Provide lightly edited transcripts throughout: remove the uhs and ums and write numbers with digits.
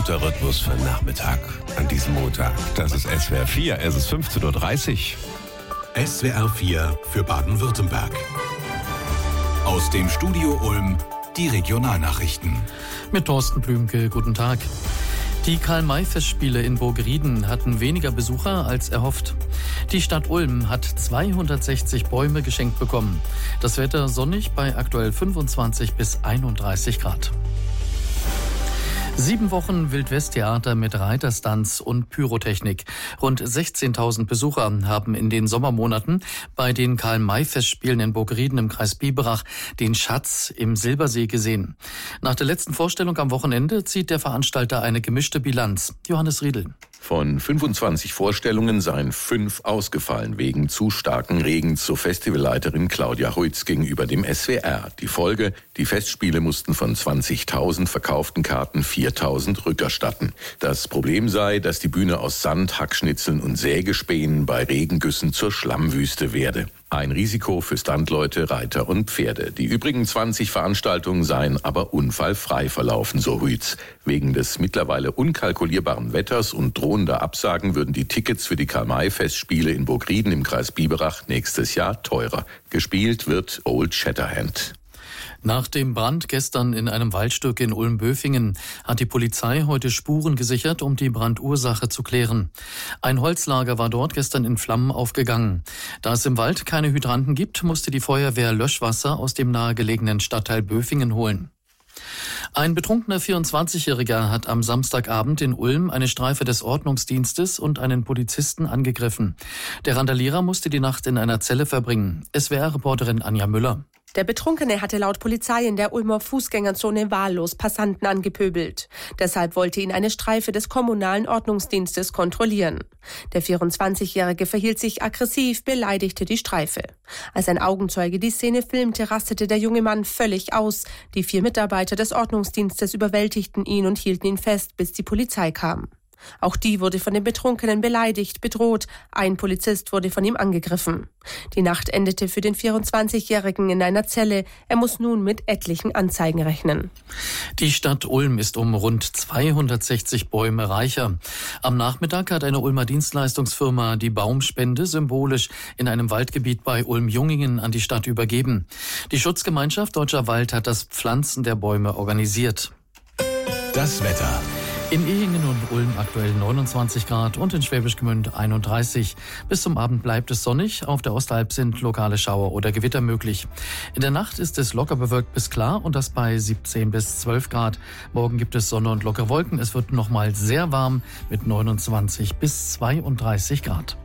guter Rhythmus für den Nachmittag an diesem Montag. Das ist SWR 4, es ist 15.30 Uhr. SWR 4 für Baden-Württemberg. Aus dem Studio Ulm die Regionalnachrichten. Mit Thorsten Blümke, guten Tag. Die Karl-May-Festspiele in Burgrieden hatten weniger Besucher als erhofft. Die Stadt Ulm hat 260 Bäume geschenkt bekommen. Das Wetter sonnig bei aktuell 25 bis 31 Grad. 7 Wochen Wildwest-Theater mit Reiterstunts und Pyrotechnik. Rund 16.000 Besucher haben in den Sommermonaten bei den Karl-May-Festspielen in Burgrieden im Kreis Biberach den Schatz im Silbersee gesehen. Nach der letzten Vorstellung am Wochenende zieht der Veranstalter eine gemischte Bilanz. Johannes Riedel. Von 25 Vorstellungen seien 5 ausgefallen wegen zu starken Regens, so Festivalleiterin Claudia Huitz gegenüber dem SWR. Die Folge: Die Festspiele mussten von 20.000 verkauften Karten 4.000 rückerstatten. Das Problem sei, dass die Bühne aus Sand, Hackschnitzeln und Sägespänen bei Regengüssen zur Schlammwüste werde. Ein Risiko für Standleute, Reiter und Pferde. Die übrigen 20 Veranstaltungen seien aber unfallfrei verlaufen, so Huitz. Wegen des mittlerweile unkalkulierbaren Wetters und drohender Absagen würden die Tickets für die Karl-May-Festspiele in Burgrieden im Kreis Biberach nächstes Jahr teurer. Gespielt wird Old Shatterhand. Nach dem Brand gestern in einem Waldstück in Ulm-Böfingen hat die Polizei heute Spuren gesichert, um die Brandursache zu klären. Ein Holzlager war dort gestern in Flammen aufgegangen. Da es im Wald keine Hydranten gibt, musste die Feuerwehr Löschwasser aus dem nahegelegenen Stadtteil Böfingen holen. Ein betrunkener 24-Jähriger hat am Samstagabend in Ulm eine Streife des Ordnungsdienstes und einen Polizisten angegriffen. Der Randalierer musste die Nacht in einer Zelle verbringen. SWR-Reporterin Anja Müller. Der Betrunkene hatte laut Polizei in der Ulmer Fußgängerzone wahllos Passanten angepöbelt. Deshalb wollte ihn eine Streife des kommunalen Ordnungsdienstes kontrollieren. Der 24-Jährige verhielt sich aggressiv, beleidigte die Streife. Als ein Augenzeuge die Szene filmte, rastete der junge Mann völlig aus. Die 4 Mitarbeiter des Ordnungsdienstes überwältigten ihn und hielten ihn fest, bis die Polizei kam. Auch die wurde von dem Betrunkenen beleidigt, bedroht. Ein Polizist wurde von ihm angegriffen. Die Nacht endete für den 24-Jährigen in einer Zelle. Er muss nun mit etlichen Anzeigen rechnen. Die Stadt Ulm ist um rund 260 Bäume reicher. Am Nachmittag hat eine Ulmer Dienstleistungsfirma die Baumspende symbolisch in einem Waldgebiet bei Ulm-Jungingen an die Stadt übergeben. Die Schutzgemeinschaft Deutscher Wald hat das Pflanzen der Bäume organisiert. Das Wetter. In Ehingen und Ulm aktuell 29 Grad und in Schwäbisch Gmünd 31. Bis zum Abend bleibt es sonnig. Auf der Ostalb sind lokale Schauer oder Gewitter möglich. In der Nacht ist es locker bewölkt bis klar und das bei 17 bis 12 Grad. Morgen gibt es Sonne und lockere Wolken. Es wird nochmal sehr warm mit 29 bis 32 Grad.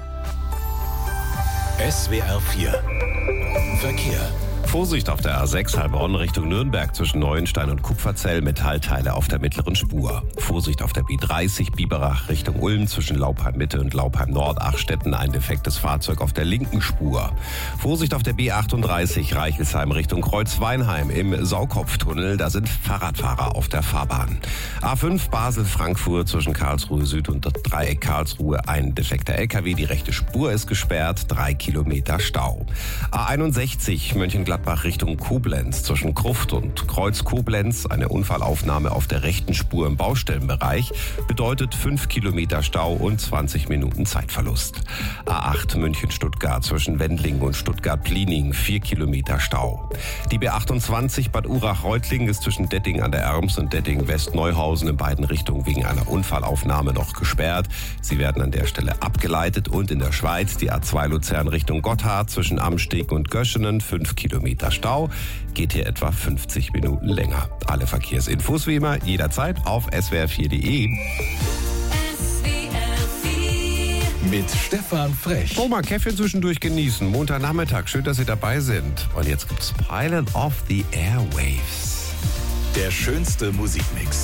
SWR 4 Verkehr. Vorsicht auf der A6 Heilbronn Richtung Nürnberg zwischen Neuenstein und Kupferzell, Metallteile auf der mittleren Spur. Vorsicht auf der B30 Biberach Richtung Ulm zwischen Laupheim Mitte und Laupheim Nord Achstetten, ein defektes Fahrzeug auf der linken Spur. Vorsicht auf der B38 Reichelsheim Richtung Kreuzweinheim im Saukopftunnel, da sind Fahrradfahrer auf der Fahrbahn. A5 Basel Frankfurt zwischen Karlsruhe Süd und Dreieck Karlsruhe, ein defekter LKW, die rechte Spur ist gesperrt, 3 Kilometer Stau. A61 Mönchengladbach Richtung Koblenz zwischen Kruft und Kreuz Koblenz, eine Unfallaufnahme auf der rechten Spur im Baustellenbereich, bedeutet 5 Kilometer Stau und 20 Minuten Zeitverlust. A8 München-Stuttgart zwischen Wendlingen und Stuttgart-Pliening, 4 Kilometer Stau. Die B28 Bad Urach-Reutlingen ist zwischen Detting an der Erms und Detting-West-Neuhausen in beiden Richtungen wegen einer Unfallaufnahme noch gesperrt. Sie werden an der Stelle abgeleitet und in der Schweiz die A2 Luzern Richtung Gotthard zwischen Amsteg und Göschenen, 5 Kilometer Stau, geht hier etwa 50 Minuten länger. Alle Verkehrsinfos wie immer jederzeit auf swr4.de. Mit Stefan Frech. Oh, mal Käffchen zwischendurch genießen. Montagnachmittag, schön, dass Sie dabei sind. Und jetzt gibt's Pilot of the Airwaves. Der schönste Musikmix.